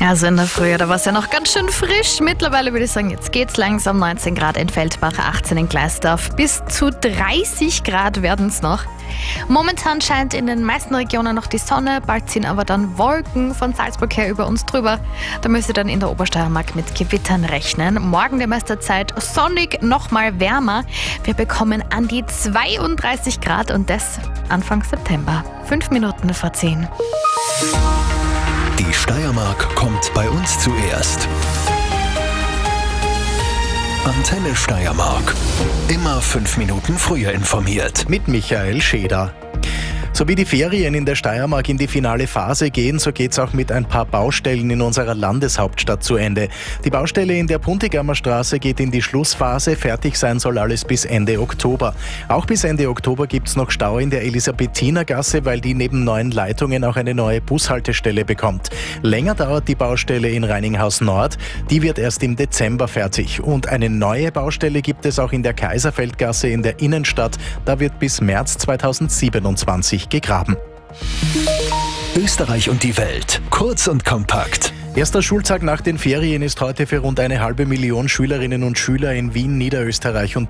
Also in der Früh, da war es ja noch ganz schön frisch. Mittlerweile würde ich sagen, jetzt geht's langsam. 19 Grad in Feldbach, 18 in Gleisdorf. Bis zu 30 Grad werden es noch. Momentan scheint in den meisten Regionen noch die Sonne, bald ziehen aber dann Wolken von Salzburg her über uns drüber. Da müsst ihr dann in der Obersteiermark mit Gewittern rechnen. Morgen die meiste Zeit sonnig, nochmal wärmer. Wir bekommen an die 32 Grad und das Anfang September. 5 Minuten vor 10. Die Steiermark kommt bei uns zuerst. Antenne Steiermark. Immer 5 Minuten früher informiert. Mit Michael Scheder. So wie die Ferien in der Steiermark in die finale Phase gehen, so geht's auch mit ein paar Baustellen in unserer Landeshauptstadt zu Ende. Die Baustelle in der Puntigammer Straße geht in die Schlussphase. Fertig sein soll alles bis Ende Oktober. Auch bis Ende Oktober gibt's noch Stau in der Elisabethinergasse, weil die neben neuen Leitungen auch eine neue Bushaltestelle bekommt. Länger dauert die Baustelle in Reininghaus Nord. Die wird erst im Dezember fertig. Und eine neue Baustelle gibt es auch in der Kaiserfeldgasse in der Innenstadt. Da wird bis März 2027 gegraben. Österreich und die Welt. Kurz und kompakt. Erster Schultag nach den Ferien ist heute für rund 1,5 Million Schülerinnen und Schüler in Wien, Niederösterreich und